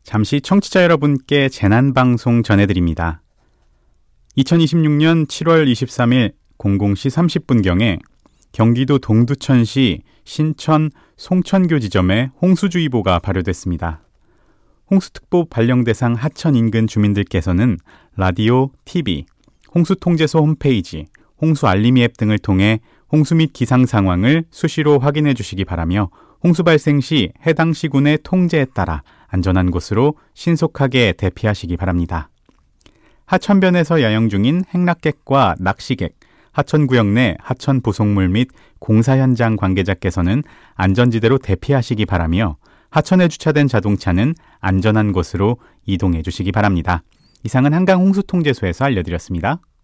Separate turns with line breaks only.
잠시 청취자 여러분께 재난방송 전해드립니다. 2026년 7월 23일 00시 30분경에 경기도 동두천시 신천 송천교 지점에 홍수주의보가 발효됐습니다. 홍수특보 발령 대상 하천 인근 주민들께서는 라디오, TV, 홍수통제소 홈페이지, 홍수알림이 앱 등을 통해 홍수 및 기상 상황을 수시로 확인해 주시기 바라며 홍수 발생 시 해당 시군의 통제에 따라 안전한 곳으로 신속하게 대피하시기 바랍니다. 하천변에서 야영 중인 행락객과 낚시객, 하천구역 내 하천 부속물 및 공사 현장 관계자께서는 안전지대로 대피하시기 바라며 하천에 주차된 자동차는 안전한 곳으로 이동해 주시기 바랍니다. 이상은 한강홍수통제소에서 알려드렸습니다.